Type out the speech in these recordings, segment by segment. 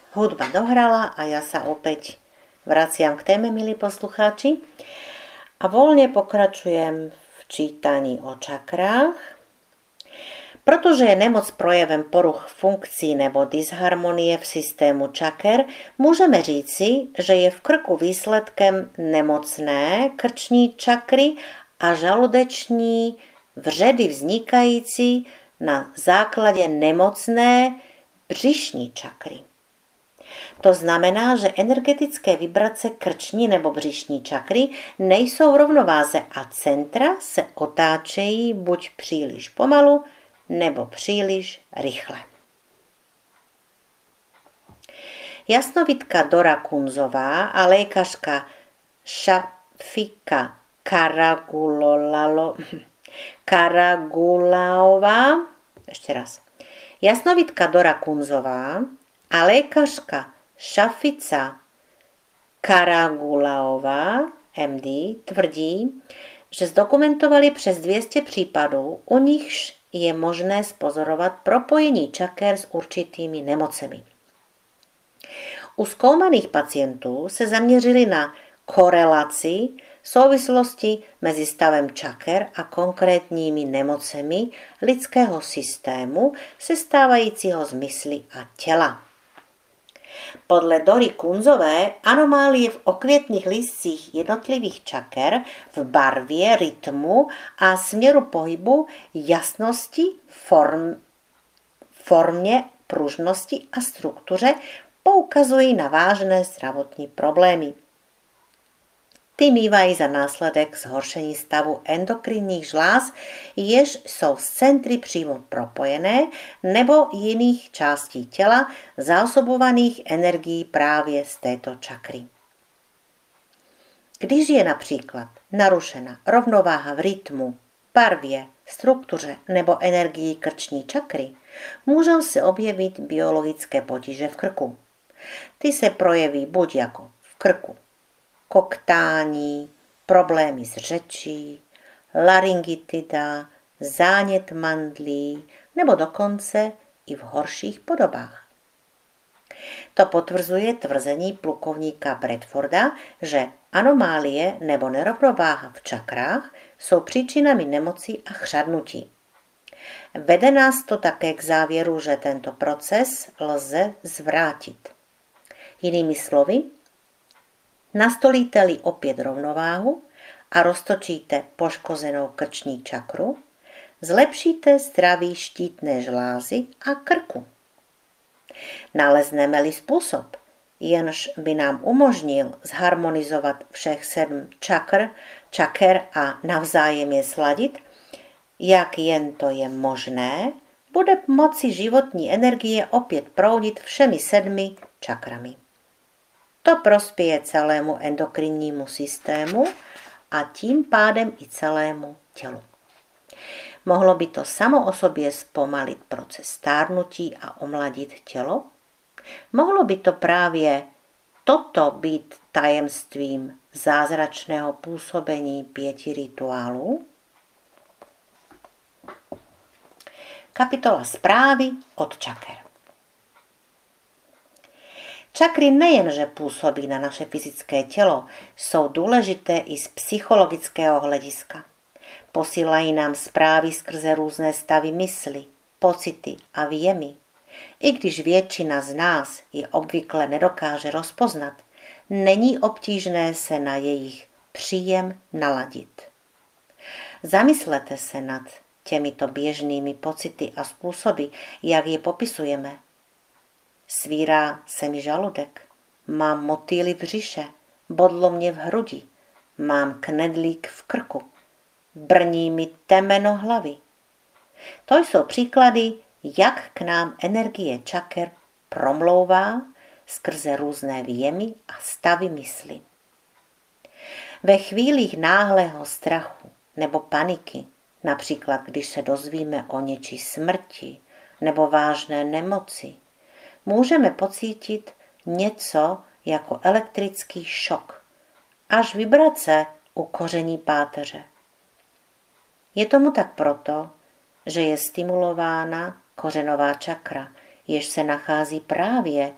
Hudba dohrala a ja sa opäť vraciam k téme, milí poslucháči. A voľne pokračujem v čítaní o čakrách. Protože je nemoc projevem poruch funkcí nebo disharmonie v systému čaker, můžeme říci, že je v krku výsledkem nemocné krční čakry a žaludeční vředy vznikající na základě nemocné břišní čakry. To znamená, že energetické vibrace krční nebo břišní čakry nejsou v rovnováze a centra se otáčejí buď příliš pomalu, nebo příliš rychle. Jasnovidka Dora Kunzová a lékařka Šafika Karagulaová, ešte raz, jasnovidka Dora Kunzová a lékařka Šafica Karagulaová, MD, tvrdí, že zdokumentovali přes 200 případů, u nichž je možné spozorovat propojení čaker s určitými nemocemi. U zkoumaných pacientů se zaměřili na korelaci souvislosti mezi stavem čaker a konkrétními nemocemi lidského systému sestávajícího z mysli a těla. Podle Dory Kunzové anomálie v okvětných lístcích jednotlivých čaker v barvě, rytmu a směru pohybu, jasnosti, formě, pružnosti a struktuře poukazují na vážné zdravotní problémy. Ty mívají za následek zhoršení stavu endokrinních žláz, jež jsou s centry přímo propojené, nebo jiných částí těla zásobovaných energií právě z této čakry. Když je například narušena rovnováha v rytmu, barvě, struktuře nebo energii krční čakry, můžou se objevit biologické potíže v krku. Ty se projeví buď jako v krku koktání, problémy s řečí, laryngitida, zánět mandlí nebo dokonce i v horších podobách. To potvrzuje tvrzení plukovníka Bradforda, že anomálie nebo nerovnováha v čakrách jsou příčinami nemocí a chřadnutí. Vede nás to také k závěru, že tento proces lze zvrátit. Jinými slovy, nastolíte-li opět rovnováhu a roztočíte poškozenou krční čakru, zlepšíte zdraví štítné žlázy a krku. Nalezneme-li způsob, jenž by nám umožnil zharmonizovat všech 7 čaker a navzájem je sladit, jak jen to je možné, bude moci životní energie opět proudit všemi 7 čakrami. To prospěje celému endokrinnímu systému a tím pádem i celému tělu. Mohlo by to samo o sobě zpomalit proces stárnutí a omladit tělo? Mohlo by to právě toto být tajemstvím zázračného působení 5 rituálů? Kapitola zprávy od čaker. Čakry nejenže působí na naše fyzické tělo, jsou důležité i z psychologického hlediska. Posílají nám zprávy skrze různé stavy mysli, pocity a věmy. I když většina z nás je obvykle nedokáže rozpoznat, není obtížné se na jejich příjem naladit. Zamyslete se nad těmito běžnými pocity a způsoby, jak je popisujeme. Svírá se mi žaludek, mám motýly v břiše, bodlo mě v hrudi, mám knedlík v krku, brní mi temeno hlavy. To jsou příklady, jak k nám energie čaker promlouvá skrze různé věmy a stavy mysli. Ve chvílích náhlého strachu nebo paniky, například když se dozvíme o něčí smrti nebo vážné nemoci, můžeme pocítit něco jako elektrický šok, až vibrace u koření páteře. Je tomu tak proto, že je stimulována kořenová čakra, jež se nachází právě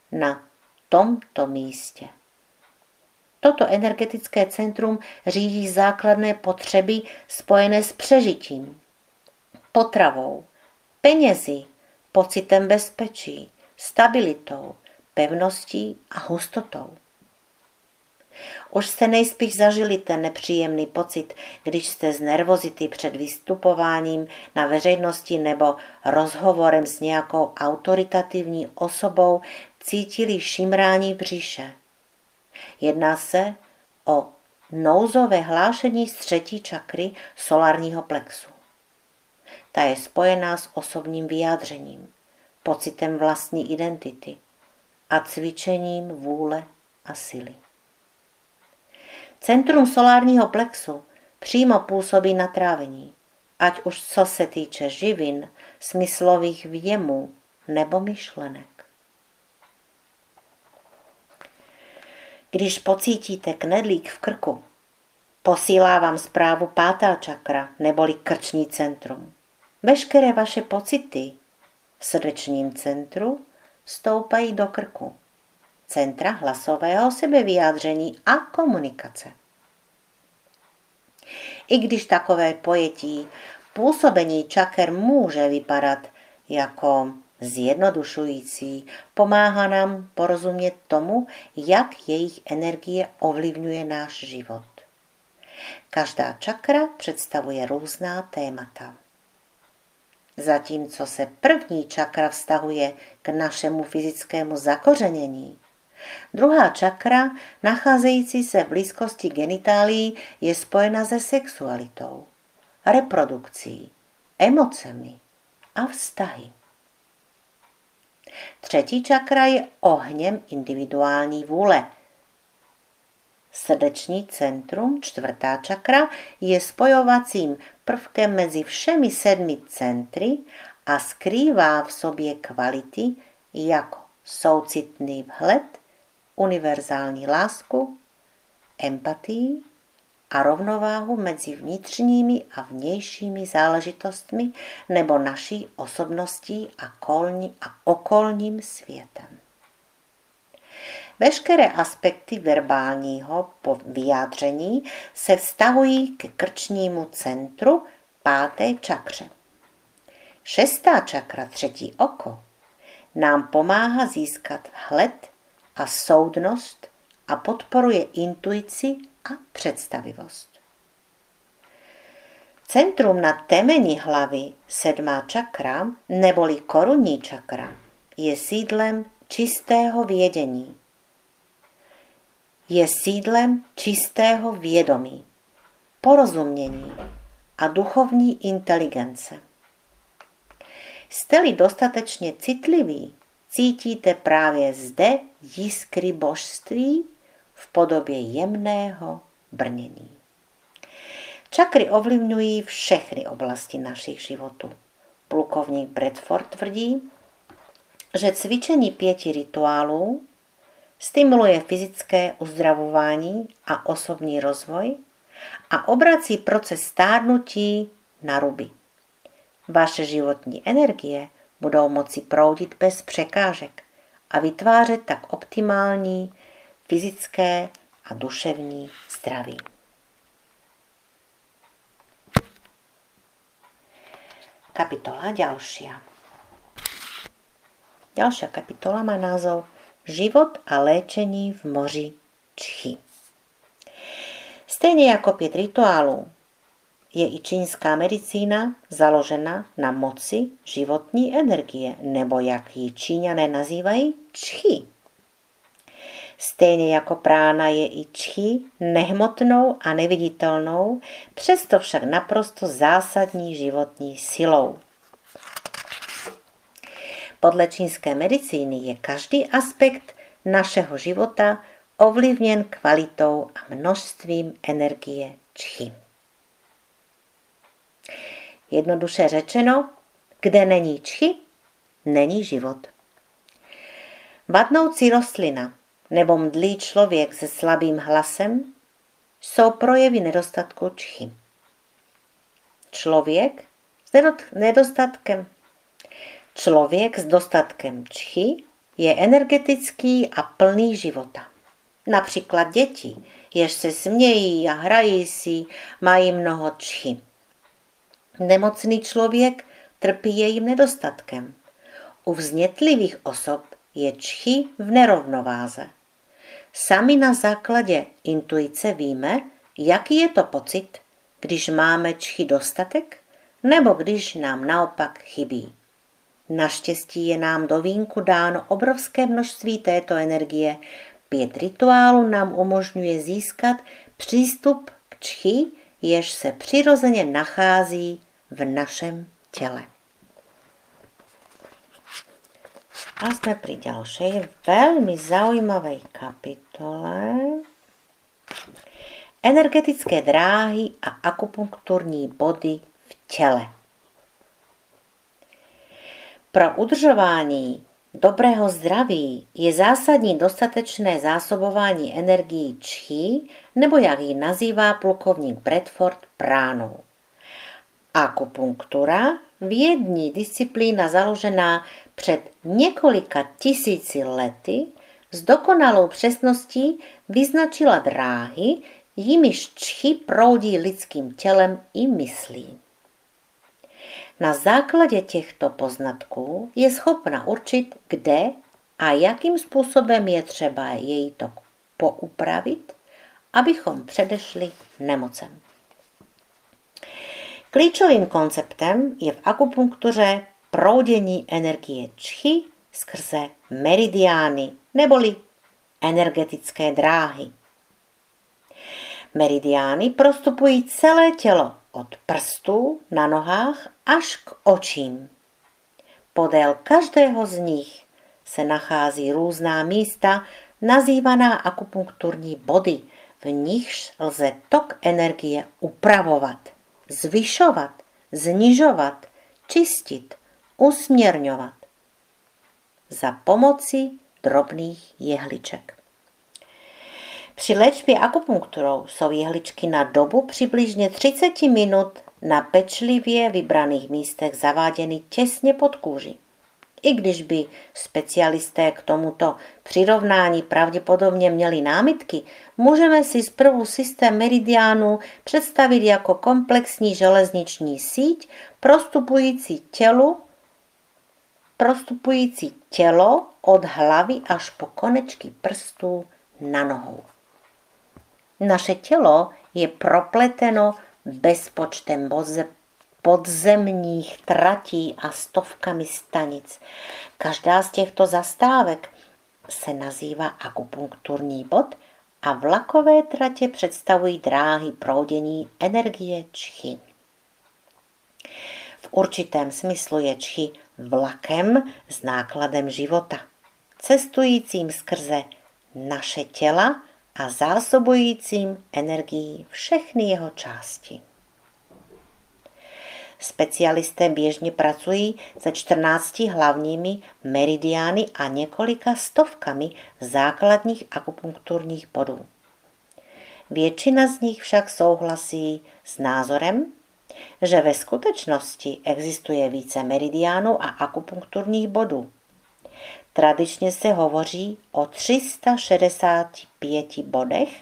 na tomto místě. Toto energetické centrum řídí základné potřeby spojené s přežitím, potravou, penězi, pocitem bezpečí, stabilitou, pevností a hustotou. Už jste nejspíš zažili ten nepříjemný pocit, když jste z nervozity před vystupováním na veřejnosti nebo rozhovorem s nějakou autoritativní osobou cítili šimrání v břiše. Jedná se o nouzové hlášení z 3. čakry solárního plexu. Ta je spojená s osobním vyjádřením, pocitem vlastní identity a cvičením vůle a síly. Centrum solárního plexu přímo působí na trávení, ať už co se týče živin, smyslových vjemů nebo myšlenek. Když pocítíte knedlík v krku, posílá vám zprávu 5. čakra neboli krční centrum. Veškeré vaše pocity v srdečním centru stoupají do krku, centra hlasového sebevyjádření a komunikace. I když takové pojetí působení čaker může vypadat jako zjednodušující, pomáhá nám porozumět tomu, jak jejich energie ovlivňuje náš život. Každá čakra představuje různá témata. Zatímco se 1. čakra vztahuje k našemu fyzickému zakořenění, 2. čakra, nacházející se v blízkosti genitálií, je spojena se sexualitou, reprodukcí, emocemi a vztahy. 3. čakra je ohněm individuální vůle. Srdeční centrum, 4. čakra, je spojovacím prvkem mezi všemi 7 centry a skrývá v sobě kvality jako soucitný vhled, univerzální lásku, empatii a rovnováhu mezi vnitřními a vnějšími záležitostmi nebo naší osobností a okolním světem. Veškeré aspekty verbálního vyjádření se vztahují k krčnímu centru 5. čakře. 6. čakra, 3. oko, nám pomáhá získat vhled a soudnost a podporuje intuici a představivost. Centrum na temeni hlavy, 7. čakra, neboli korunní čakra, je sídlem čistého vědění. Je sídlem čistého vědomí, porozumění a duchovní inteligence. Jste-li dostatečně citliví, cítíte právě zde jiskry božství v podobě jemného brnění. Čakry ovlivňují všechny oblasti našich životů. Plukovník Bradford tvrdí, že cvičení 5 rituálů stimuluje fyzické uzdravování a osobní rozvoj a obrací proces stárnutí na ruby. Vaše životní energie budou moci proudit bez překážek a vytvářet tak optimální fyzické a duševní zdraví. Kapitola ďalšia. Ďalšia kapitola má názov Život a léčení v moři čchy. Stejně jako 5 rituálů je i čínská medicína založena na moci životní energie, nebo jak ji Číňané nazývají, čchy. Stejně jako prána je i čchy nehmotnou a neviditelnou, přesto však naprosto zásadní životní silou. Podle čínské medicíny je každý aspekt našeho života ovlivněn kvalitou a množstvím energie čchy. Jednoduše řečeno, kde není čchy, není život. Vadnoucí rostlina nebo mdlý člověk se slabým hlasem jsou projevy nedostatku čchy. Člověk s dostatkem čchy je energetický a plný života. Například děti, jež se smějí a hrají si, mají mnoho čchy. Nemocný člověk trpí jejím nedostatkem. U vznětlivých osob je čchy v nerovnováze. Sami na základě intuice víme, jaký je to pocit, když máme čchy dostatek, nebo když nám naopak chybí. Naštěstí je nám do vínku dáno obrovské množství této energie. 5 rituálů nám umožňuje získat přístup k čchy, jež se přirozeně nachází v našem těle. A jsme pri ďalšej veľmi zaujímavej kapitole. Energetické dráhy a akupunkturní body v těle. Pro udržování dobrého zdraví je zásadní dostatečné zásobování energií čchy, nebo jak ji nazývá plukovník Bradford, pránou. Akupunktura, vědní disciplína založená před několika tisíci lety, s dokonalou přesností vyznačila dráhy, jimiž čchy proudí lidským tělem i myslí. Na základě těchto poznatků je schopna určit, kde a jakým způsobem je třeba její tok poupravit, abychom předešli nemocem. Klíčovým konceptem je v akupunktuře proudění energie čchy skrze meridiány neboli energetické dráhy. Meridiány prostupují celé tělo od prstů na nohách až k očím. Podél každého z nich se nachází různá místa, nazývaná akupunkturní body, v nichž lze tok energie upravovat, zvyšovat, znižovat, čistit, usměrňovat za pomoci drobných jehliček. Při léčbě akupunkturou jsou jehličky na dobu přibližně 30 minut na pečlivě vybraných místech zaváděny těsně pod kůži. I když by specialisté k tomuto přirovnání pravděpodobně měli námitky, můžeme si zprvu systém meridiánů představit jako komplexní železniční síť prostupující tělo od hlavy až po konečky prstů na nohou. Naše tělo je propleteno bezpočtem podzemních tratí a stovkami stanic. Každá z těchto zastávek se nazývá akupunkturní bod a vlakové tratě představují dráhy proudění energie čchy. V určitém smyslu je čchy vlakem s nákladem života, cestujícím skrze naše těla a zásobujícím energií všechny jeho části. Specialisté běžně pracují se 14 hlavními meridiány a několika stovkami základních akupunkturních bodů. Většina z nich však souhlasí s názorem, že ve skutečnosti existuje více meridiánů a akupunkturních bodů. Tradičně se hovoří o 365 bodech.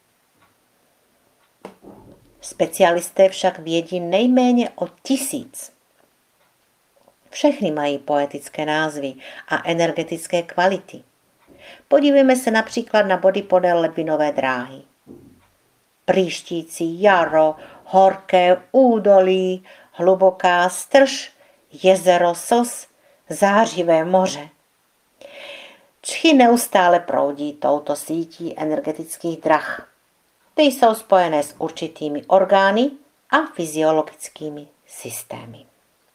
Specialisté však vědí nejméně o 1000. Všechny mají poetické názvy a energetické kvality. Podívejme se například na body podél ledvinové dráhy. Prýštící jaro, horké údolí, hluboká strž, jezero slz, zářivé moře. Čchy neustále proudí touto sítí energetických drah. Ty jsou spojené s určitými orgány a fyziologickými systémy.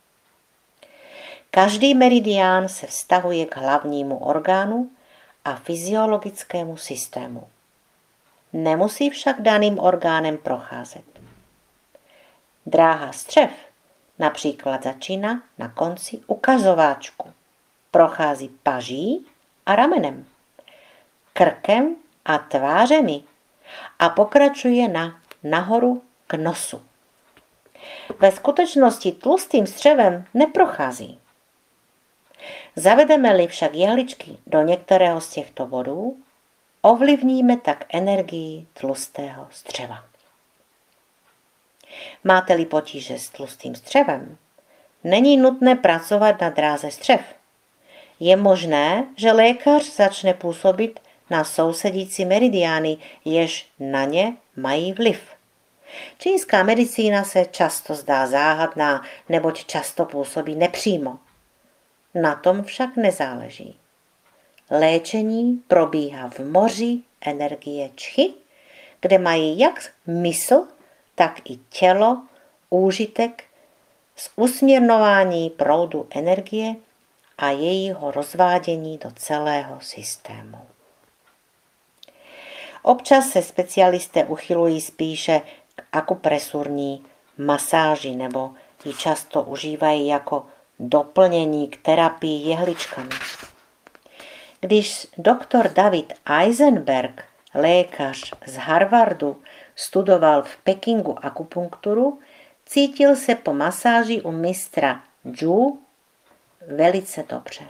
Každý meridián se vztahuje k hlavnímu orgánu a fyziologickému systému. Nemusí však daným orgánem procházet. Dráha střev například začíná na konci ukazováčku. Prochází paží a ramenem, krkem a tvářemi a pokračuje nahoru k nosu. Ve skutečnosti tlustým střevem neprochází. Zavedeme-li však jehličky do některého z těchto bodů, ovlivníme tak energii tlustého střeva. Máte-li potíže s tlustým střevem, není nutné pracovat na dráze střev. Je možné, že lékař začne působit na sousedící meridiány, jež na ně mají vliv. Čínská medicína se často zdá záhadná, neboť často působí nepřímo. Na tom však nezáleží. Léčení probíhá v moři energie čchi, kde mají jak mysl, tak i tělo úžitek z usměrňování proudu energie a jejího rozvádění do celého systému. Občas se specialisté uchylují spíše k akupresurní masáži nebo ji často užívají jako doplnění k terapii jehličkami. Když doktor David Eisenberg, lékař z Harvardu, studoval v Pekingu akupunkturu, cítil se po masáži u mistra Zhu velice dobře.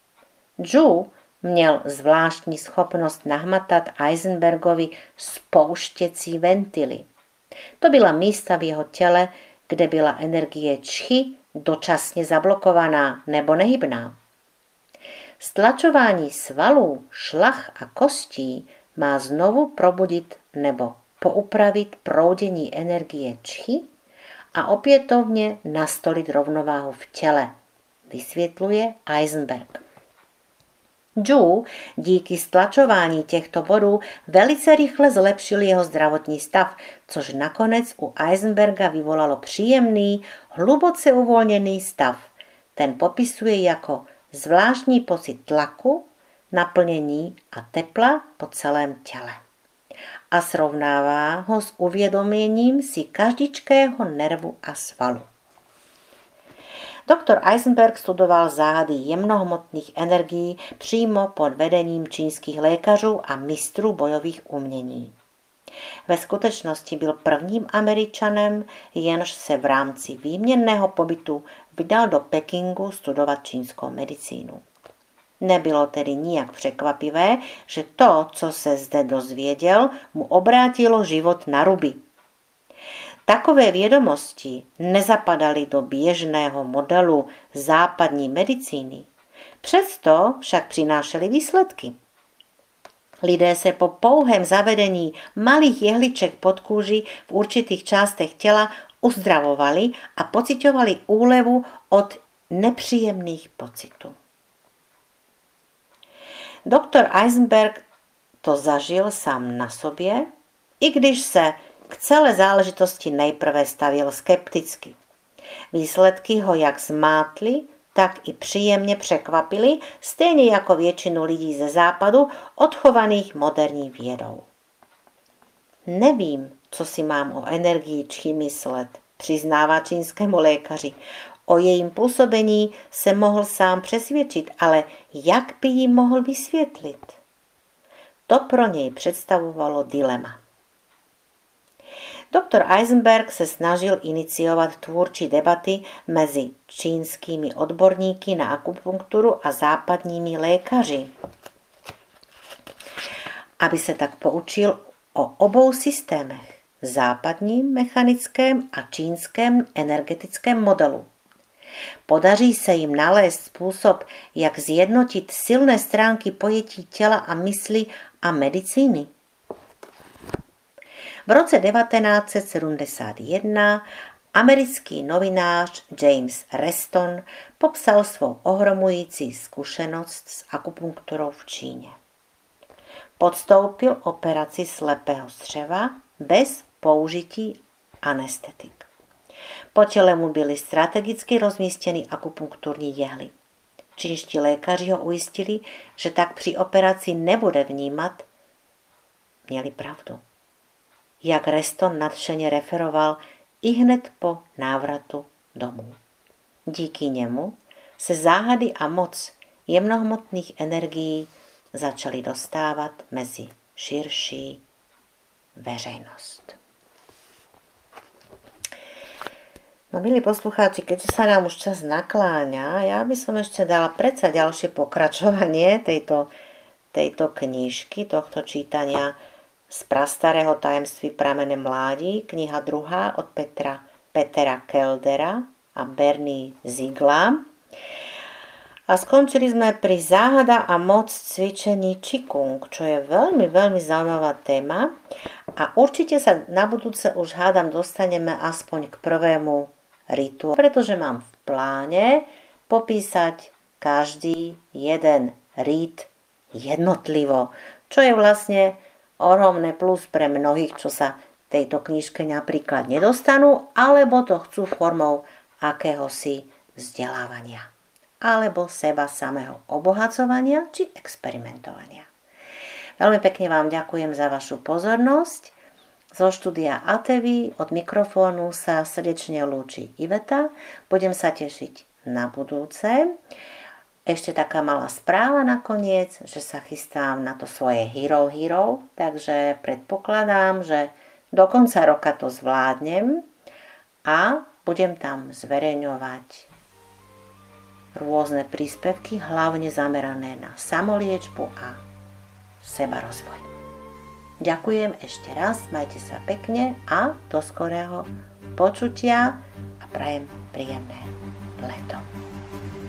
Zhu měl zvláštní schopnost nahmatat Eisenbergovi spouštěcí ventily. To byla místa v jeho těle, kde byla energie čchi dočasně zablokovaná nebo nehybná. Stlačování svalů, šlach a kostí má znovu probudit nebo poupravit proudění energie čchi a opětovně nastolit rovnováhu v těle, vysvětluje Eisenberg. Zhu díky stlačování těchto bodů velice rychle zlepšil jeho zdravotní stav, což nakonec u Eisenberga vyvolalo příjemný, hluboce uvolněný stav. Ten popisuje jako zvláštní pocit tlaku, naplnění a tepla po celém těle. A srovnává ho s uvědoměním si každičkého nervu a svalu. Doktor Eisenberg studoval záhady jemnohmotných energií přímo pod vedením čínských lékařů a mistrů bojových umění. Ve skutečnosti byl prvním Američanem, jenž se v rámci výměnného pobytu vydal do Pekingu studovat čínskou medicínu. Nebylo tedy nijak překvapivé, že to, co se zde dozvěděl, mu obrátilo život na ruby. Takové vědomosti nezapadaly do běžného modelu západní medicíny, přesto však přinášely výsledky. Lidé se po pouhém zavedení malých jehliček pod kůži v určitých částech těla uzdravovali a pociťovali úlevu od nepříjemných pocitů. Doktor Eisenberg to zažil sám na sobě, i když se k celé záležitosti nejprve stavěl skepticky. Výsledky ho jak zmátly, tak i příjemně překvapily, stejně jako většinu lidí ze západu odchovaných moderní vědou. Nevím, co si mám o energii čchi myslet, přiznává čínskému lékaři. O jejím působení se mohl sám přesvědčit, ale jak by ji mohl vysvětlit? To pro něj představovalo dilema. Doktor Eisenberg se snažil iniciovat tvůrčí debaty mezi čínskými odborníky na akupunkturu a západními lékaři, aby se tak poučil o obou systémech, západním mechanickém a čínském energetickém modelu. Podaří se jim nalézt způsob, jak zjednotit silné stránky pojetí těla a mysli a medicíny. V roce 1971 americký novinář James Reston popsal svou ohromující zkušenost s akupunkturou v Číně. Podstoupil operaci slepého střeva bez použití anestetik. Po těle mu byly strategicky rozmístěny akupunkturní jehly. Čínští lékaři ho ujistili, že tak při operaci nebude vnímat. Měli pravdu. Jak Reston nadšeně referoval ihned po návratu domů. Díky němu se záhady a moc jemnohmotných energií začaly dostávat mezi širší veřejnost. No milí poslucháči, keďže sa nám už čas nakláňa, ja by som ešte dala predsa ďalšie pokračovanie tejto knižky, tohto čítania z Prastarého tajemství pramene mládí, kniha 2. od Petera Keldera a Bernie Ziegla. A skončili sme pri záhada a moc cvičení Qigong, čo je veľmi, veľmi zaujímavá téma. A určite sa na budúce už hádam dostaneme aspoň k prvému rituálu, pretože mám v pláne popísať každý jeden rít jednotlivo, čo je vlastne ohromné plus pre mnohých, čo sa tejto knižke napríklad nedostanú, alebo to chcú formou akéhosi vzdelávania alebo seba samého obohacovania či experimentovania. Veľmi pekne vám ďakujem za vašu pozornosť. Zo štúdia ATV od mikrofónu sa srdečne lúči Iveta. Budem sa tešiť na budúce. Ešte taká malá správa nakoniec, že sa chystám na to svoje Hero, takže predpokladám, že do konca roka to zvládnem a budem tam zverejňovať rôzne príspevky, hlavne zamerané na samoliečbu a sebarozvoj. Ďakujem ešte raz, majte sa pekne a do skorého počutia a prajem príjemné leto.